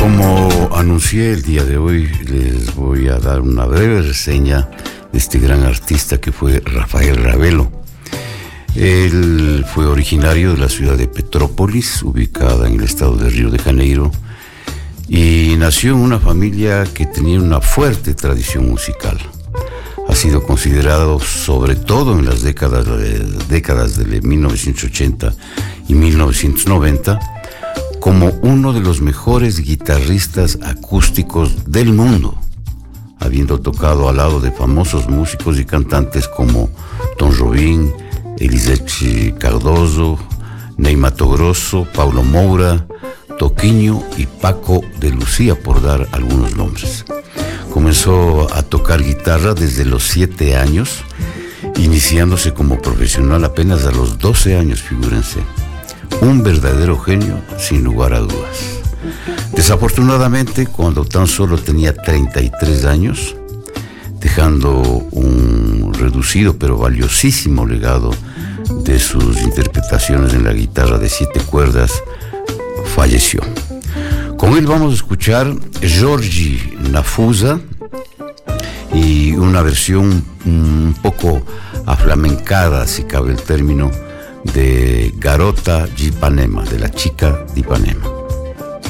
Como anuncié el día de hoy, les voy a dar una breve reseña de este gran artista que fue Rafael Ravelo. Él fue originario de la ciudad de Petrópolis, ubicada en el estado de Río de Janeiro, y nació en una familia que tenía una fuerte tradición musical. Ha sido considerado, sobre todo en las décadas de 1980 y 1990, como uno de los mejores guitarristas acústicos del mundo, habiendo tocado al lado de famosos músicos y cantantes como Tom Jobim, Elisete Cardoso, Ney Matogrosso, Paulo Moura, Toquinho y Paco de Lucía, por dar algunos nombres. Comenzó a tocar guitarra desde los 7 años, iniciándose como profesional apenas a los 12 años, figúrense. Un verdadero genio, sin lugar a dudas. Desafortunadamente, cuando tan solo tenía 33 años, dejando un reducido pero valiosísimo legado de sus interpretaciones en la guitarra de 7 cuerdas, falleció. Con él vamos a escuchar Jorge Nafusa y una versión un poco aflamencada, si cabe el término, de Garota de Ipanema, de la chica de Ipanema.